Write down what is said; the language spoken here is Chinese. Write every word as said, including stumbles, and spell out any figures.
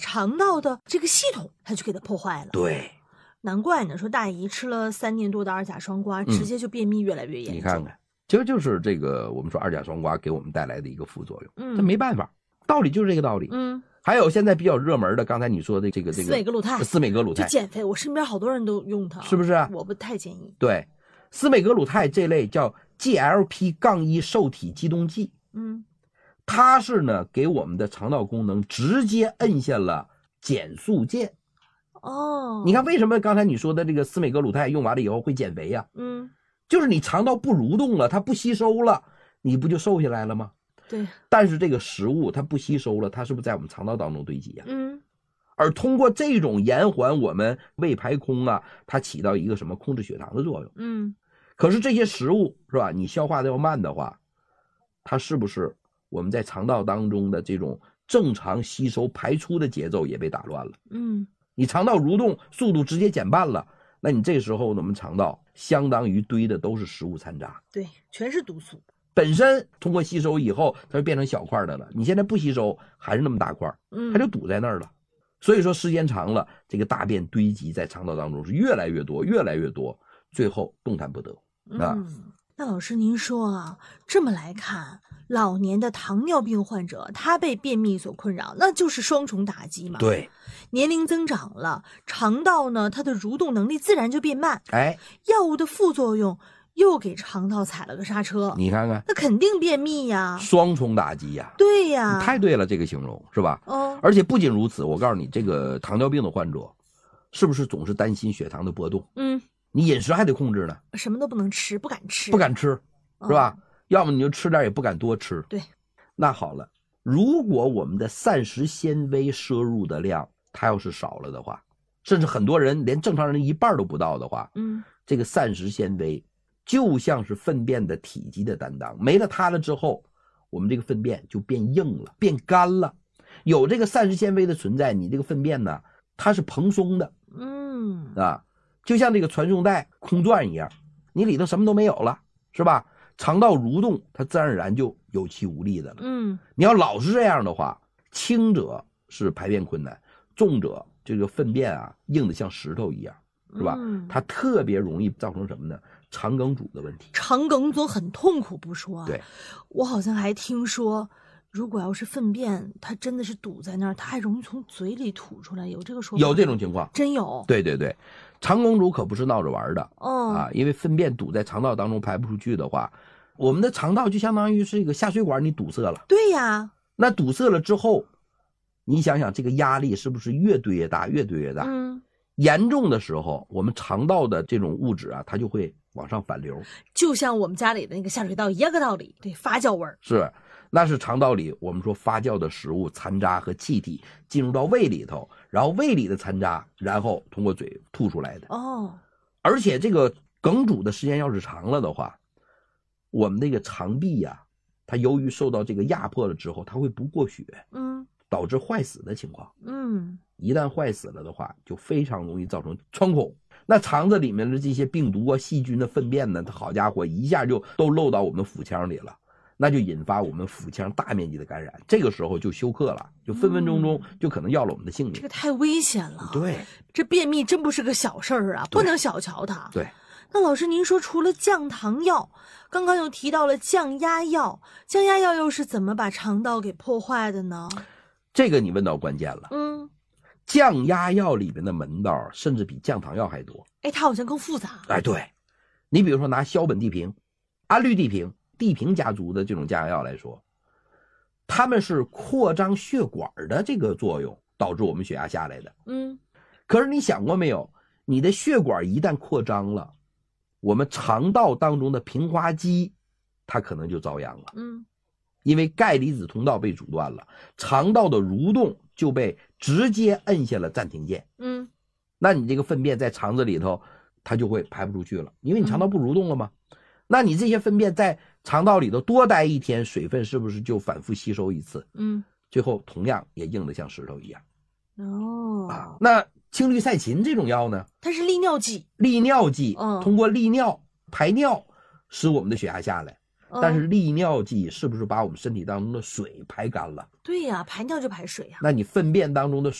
肠道的这个系统它就给它破坏了。 对， 难怪呢，说大姨吃了三年多的二甲双胍，直接就便秘越来越严重。 你看看，其实就是这个我们说二甲双胍给我们带来的一个副作用。 嗯， 这没办法，道理就是这个道理。 嗯， 还有现在比较热门的，刚才你说的这个这个司美格鲁肽， 司美格鲁肽就减肥，我身边好多人都用它， 是不是啊？ 我不太建议。 对，司美格鲁肽这类叫 G L P 一 受体激动剂， 嗯， 它是呢给我们的肠道功能直接摁下了减速键。 哦， 你看为什么刚才你说的这个司美格鲁肽用完了以后会减肥呀、啊？ 嗯， 就是你肠道不蠕动了，它不吸收了，你不就瘦下来了吗？ 对。 但是这个食物它不吸收了，它是不是在我们肠道当中堆积呀、啊？ 嗯。 而通过这种延缓我们胃排空啊，它起到一个什么控制血糖的作用。 嗯。 可是这些食物是吧？你消化的要慢的话，它是不是我们在肠道当中的这种正常吸收排出的节奏也被打乱了？ 嗯。 你肠道蠕动速度直接减半了，那你这时候我们肠道相当于堆的都是食物残渣， 对，全是毒素。 本身通过吸收以后，它就变成小块的了。你现在不吸收，还是那么大块，它就堵在那儿了。所以说时间长了，这个大便堆积在肠道当中是越来越多，越来越多，最后动弹不得啊。 嗯，那老师您说啊，这么来看，老年的糖尿病患者他被便秘所困扰，那就是双重打击嘛。 对， 年龄增长了，肠道呢它的蠕动能力自然就变慢， 哎， 药物的副作用又给肠道踩了个刹车， 你看看， 那肯定便秘呀， 双重打击呀。 对呀， 太对了，这个形容是吧？ 哦， 而且不仅如此，我告诉你，这个糖尿病的患者是不是总是担心血糖的波动？ 嗯， 你饮食还得控制呢， 什么都不能吃，不敢吃， 不敢吃， 哦、 是吧？要么你就吃点，也不敢多吃。 对， 那好了，如果我们的膳食纤维摄入的量它要是少了的话，甚至很多人连正常人一半都不到的话， 嗯， 这个膳食纤维就像是粪便的体积的担当，没了它了之后，我们这个粪便就变硬了，变干了。有这个膳食纤维的存在，你这个粪便呢，它是蓬松的， 嗯啊，就像这个传送带空转一样，你里头什么都没有了，是吧？肠道蠕动，它自然而然就有气无力的了。 嗯， 你要老是这样的话，轻者是排便困难，重者这个粪便啊硬得像石头一样，是吧？ 嗯、 它特别容易造成什么呢？肠梗阻的问题。 肠梗阻很痛苦不说， 对， 我好像还听说，如果要是粪便它真的是堵在那儿，它还容易从嘴里吐出来，有这个说法？ 有这种情况， 真有。 对对对，肠梗阻可不是闹着玩的、 哦、 啊，因为粪便堵在肠道当中排不出去的话，我们的肠道就相当于是一个下水管，你堵塞了。 对呀， 那堵塞了之后，你想想这个压力是不是越堆越大，越堆越大？ 嗯， 严重的时候，我们肠道的这种物质啊，它就会往上反流， 就像我们家里的那个下水道一样个道理。对，发酵味儿是，那是肠道里我们说发酵的食物残渣和气体进入到胃里头，然后胃里的残渣，然后通过嘴吐出来的。 哦， 而且这个梗阻的时间要是长了的话，我们那个肠壁呀、啊，它由于受到这个压迫了之后，它会不过血， 嗯， 导致坏死的情况。 嗯， 一旦坏死了的话，就非常容易造成穿孔。那肠子里面的这些病毒啊、细菌的粪便呢，它好家伙，一下就都漏到我们腹腔里了，那就引发我们腹腔大面积的感染。这个时候就休克了，就分分钟钟就可能要了我们的性命。 嗯、这个太危险了。 对， 这便秘真不是个小事儿啊，不能小瞧它。 对。 那老师，您说除了降糖药，刚刚又提到了降压药，降压药又是怎么把肠道给破坏的呢？ 这个你问到关键了。 嗯， 降压药里面的门道甚至比降糖药还多。 哎，它好像更复杂。 哎，对，你比如说拿硝苯地平、氨氯地平、地平家族的这种降压药来说，它们是扩张血管的这个作用导致我们血压下来的。 嗯， 可是你想过没有，你的血管一旦扩张了，我们肠道当中的平滑肌它可能就遭殃了。 嗯， 因为钙离子通道被阻断了，肠道的蠕动就被直接摁下了暂停键。 嗯， 那你这个粪便在肠子里头它就会排不出去了，因为你肠道不蠕动了嘛。嗯、那你这些粪便在肠道里头多待一天，水分是不是就反复吸收一次？ 嗯， 最后同样也硬得像石头一样。 哦， 啊，那氢氯噻嗪这种药呢？ 它是利尿剂。 利尿剂， 嗯， 通过利尿排尿使我们的血压下来。但是利尿剂是不是把我们身体当中的水排干了？ 对呀，排尿就排水呀。 那你粪便当中的